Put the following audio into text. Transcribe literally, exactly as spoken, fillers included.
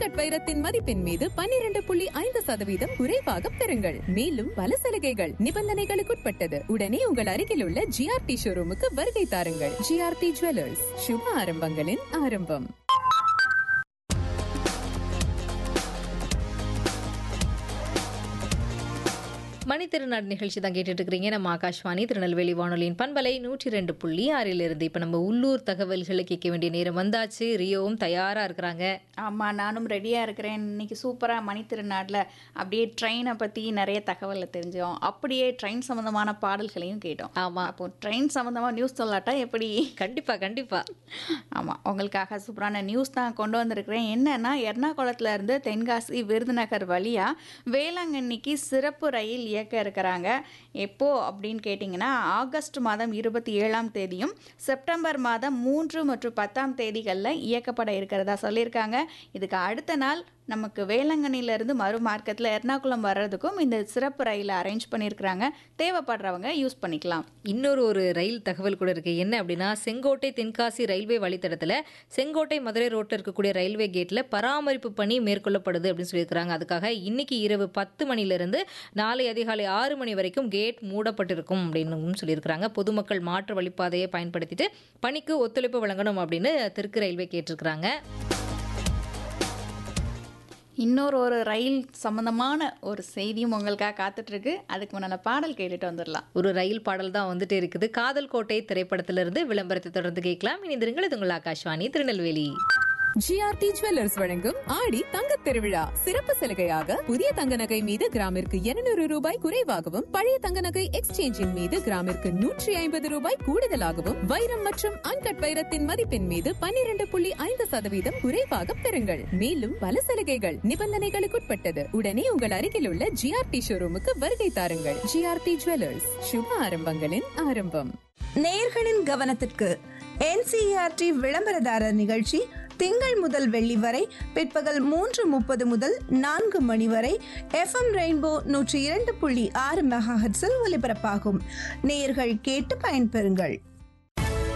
Uncut வைரத்தின் மதிப்பின் மீது பன்னிரண்டு புள்ளி ஐந்து சதவீதம் குறைவாக பெறுங்கள். மேலும் பல சலுகைகள் நிபந்தனைகளுக்குட்பட்டது. உடனே உங்கள் அருகில் உள்ள ஜிஆர்டி ஷோரூமுக்கு வருகை தாருங்கள். ஜிஆர்டி ஜுவல்லர்ஸ், சுப ஆரம்பங்களின் ஆரம்பம். மணி திருநாடு நிகழ்ச்சி தான் கேட்டுட்டு இருக்கிறீங்க. நம்ம ஆகாஷ்வாணி திருநெல்வேலி வானொலியின் பண்பலை நூற்றி ரெண்டு புள்ளி ஆறில் இருந்து இப்போ நம்ம உள்ளூர் தகவல்களை கேட்க வேண்டிய நேரம் வந்தாச்சு. ரியோவும் தயாராக இருக்கிறாங்க. ஆமாம், நானும் ரெடியாக இருக்கிறேன். இன்னைக்கு சூப்பராக மணி திருநாட்டில் அப்படியே ட்ரெயினை பற்றி நிறைய தகவலை தெரிஞ்சோம். அப்படியே ட்ரெயின் சம்மந்தமான பாடல்களையும் கேட்டோம். ஆமாம், அப்போ ட்ரெயின் சம்மந்தமாக நியூஸ் சொல்லாட்டா எப்படி? கண்டிப்பாக கண்டிப்பாக. ஆமாம், உங்களுக்காக சூப்பரான நியூஸ் தான் கொண்டு வந்திருக்கிறேன். என்னன்னா, எர்ணாகுளத்துல இருந்து தென்காசி விருதுநகர் வழியாக வேளாங்கண்ணிக்கு சிறப்பு ரயில் இயக்க இருக்கிறாங்க. எப்போ அப்படின்னு கேட்டிங்கன்னா, ஆகஸ்ட் மாதம் இருபத்தி ஏழாம் தேதியும் செப்டம்பர் மாதம் மூன்று மற்றும் பத்தாம் தேதிகளில் இயக்கப்பட இருக்கிறதா சொல்லியிருக்காங்க. இதுக்கு அடுத்த நாள் நமக்கு வேளாங்கண்ணியிலேருந்து மறு மார்க்கத்தில் எர்ணாகுளம் வர்றதுக்கும் இந்த சிறப்பு ரயிலை அரேஞ்ச் பண்ணியிருக்கிறாங்க. தேவைப்படுறவங்க யூஸ் பண்ணிக்கலாம். இன்னொரு ஒரு ரயில் தகவல் கூட இருக்குது. என்ன அப்படின்னா, செங்கோட்டை தென்காசி ரயில்வே வழித்தடத்தில் செங்கோட்டை மதுரை ரோட்டில் இருக்கக்கூடிய ரயில்வே கேட்டில் பராமரிப்பு பணி மேற்கொள்ளப்படுது அப்படின்னு சொல்லியிருக்கிறாங்க. அதுக்காக இன்னைக்கு இரவு பத்து மணிலிருந்து நாளை அதிகாலை ஆறு மணி வரைக்கும் கேட் மூடப்பட்டிருக்கும் அப்படின்னு சொல்லியிருக்கிறாங்க. பொதுமக்கள் மாற்று வழிப்பாதையை பயன்படுத்திட்டு பணிக்கு ஒத்துழைப்பு வழங்கணும் அப்படின்னு தெற்கு ரயில்வே கேட்டிருக்கிறாங்க. இன்னொரு ஒரு ரயில் சம்பந்தமான ஒரு செய்தியும் உங்களுக்காக காத்துட்டு இருக்கு. அதுக்கு முன்னாடி பாடல் கேட்டுட்டு வந்துடலாம். ஒரு ரயில் பாடல் தான் வந்துட்டு இருக்குது. காதல் கோட்டை திரைப்படத்திலிருந்து விளம்பரத்தை தொடர்ந்து கேட்கலாம். இணைந்திருங்கள். இது உங்கள் ஆகாஷ்வாணி திருநெல்வேலி. ஜிஆர்டி ஜுவல்லர்ஸ் வழங்கும் ஆடி தங்க திருவிழா சிறப்பு சலுகையாக புதிய தங்க நகை மீது கிராமிற்கு இருநூறு ரூபாய் குறைவாகவும், பழைய தங்க நகை எக்ஸ்சேஞ்சின் மீது கிராமிற்கு நூற்றி ஐம்பது ரூபாய் கூடுதலாகவும், வைரம் மற்றும் அன்கட் வைரத்தின் மதிப்பின் மீது பன்னிரண்டு புள்ளி ஐந்து சதவீதம் குறைவாக பெறுங்கள். மேலும் பல சலுகைகள் நிபந்தனைகளுக்குட்பட்டது. உடனே உங்கள் அருகில் உள்ள ஜிஆர்டி ஷோரூமுக்கு வருகை தாருங்கள். ஜிஆர்டி ஜுவல்லர்ஸ், சுப ஆரம்பங்களின் ஆரம்பம். நேயர்களின் கவனத்திற்கு என்சிஇஆர்டி விளம்பரதாரர் நிகழ்ச்சி திங்கள் முதல் வெள்ளி வரை பிற்பகல் மூன்று முப்பது முதல் நான்கு மணி வரை எஃப்எம் ரெயின்போ நூற்றி இரண்டு புள்ளி ஆறு மெகாஹெர்ட்ஸில் ஒலிபரப்பாகும். நேயர்கள் கேட்டு பயன்பெறுங்கள்.